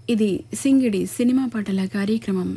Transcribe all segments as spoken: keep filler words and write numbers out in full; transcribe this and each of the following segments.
ఇది సింగిడి సినిమా పాటల కార్యక్రమం.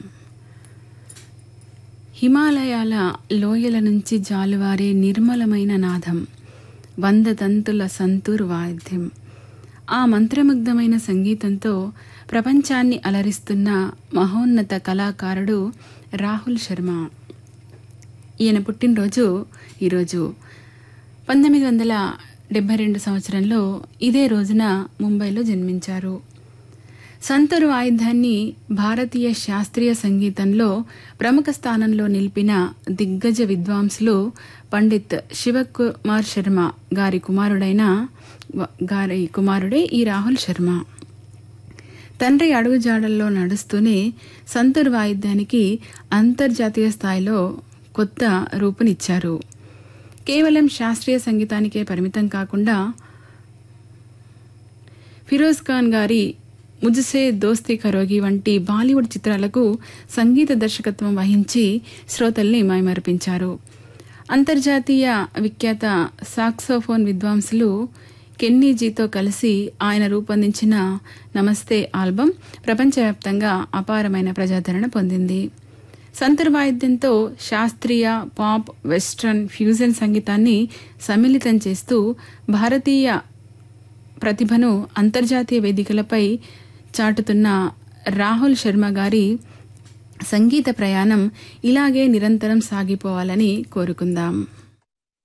హిమాలయాల లోయల నుంచి జాలువారే నిర్మలమైన నాదం, వంద తంతుల సంతూర్ వాయిద్యం, ఆ మంత్రముగ్ధమైన సంగీతంతో ప్రపంచాన్ని అలరిస్తున్న మహోన్నత కళాకారుడు రాహుల్ శర్మ. ఈయన పుట్టినరోజు ఈరోజు. పంతొమ్మిది వందల డెబ్బై రెండు సంవత్సరంలో ఇదే రోజున ముంబైలో జన్మించారు. సంతూర్ వాయిద్యాన్ని భారతీయ శాస్త్రీయ సంగీతంలో ప్రముఖ స్థానంలో నిలిపిన దిగ్గజ విద్వాంసులు పండిత్ శివకుమార్ శర్మ గారి కుమారుడైన గారి కుమారుడే ఈ రాహుల్ శర్మ. తండ్రి అడుగుజాడల్లో నడుస్తూనే సంతూర్ వాయిద్యానికి అంతర్జాతీయ స్థాయిలో కొత్త రూపునిచ్చారు. కేవలం శాస్త్రీయ సంగీతానికే పరిమితం కాకుండా ఫిరోజ్ ఖాన్ గారి ముజ్సే దోస్తీ కరోగి వంటి బాలీవుడ్ చిత్రాలకు సంగీత దర్శకత్వం వహించి శ్రోతల్ని మైమరిపించారు. అంతర్జాతీయ విఖ్యాత సాక్సోఫోన్ విద్వాంసులు కెన్నీజీతో కలిసి ఆయన రూపొందించిన నమస్తే ఆల్బమ్ ప్రపంచవ్యాప్తంగా అపారమైన ప్రజాదరణ పొందింది. సంతూర్ వాయిద్యంతో శాస్త్రీయ, పాప్, వెస్ట్రన్, ఫ్యూజన్ సంగీతాన్ని సమ్మిళితం చేస్తూ భారతీయ ప్రతిభను అంతర్జాతీయ వేదికలపై చాటుతున్న రాహుల్ శర్మ గారి సంగీత ప్రయాణం ఇలాగే నిరంతరం సాగిపోవాలని కోరుకుందాం.